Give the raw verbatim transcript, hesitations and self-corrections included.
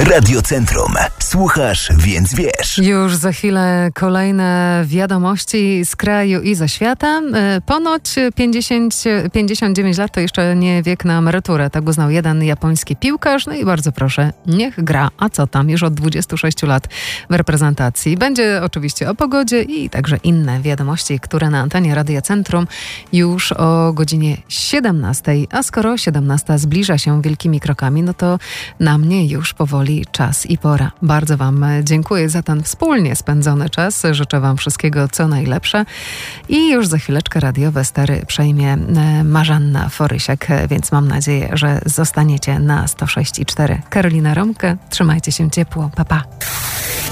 Radiocentrum. Słuchasz, więc wiesz. Już za chwilę kolejne wiadomości z kraju i ze świata. Ponoć pięćdziesiąt, pięćdziesiąt dziewięć lat to jeszcze nie wiek na emeryturę. Tak uznał jeden japoński piłkarz. No i bardzo proszę, niech gra. A co tam? Już od dwudziestu sześciu lat w reprezentacji. Będzie oczywiście o pogodzie i także inne wiadomości, które na antenie Radia Centrum już o godzinie siedemnastej. A skoro siedemnasta zbliża się wielkimi krokami, no to na mnie już powoli czas i pora. Bardzo Wam dziękuję za ten wspólnie spędzony czas. Życzę Wam wszystkiego co najlepsze. I już za chwileczkę radiowe stery przejmie Marzanna Forysiak, więc mam nadzieję, że zostaniecie na sto sześć i cztery. Karolina Romka, trzymajcie się ciepło. Pa, pa.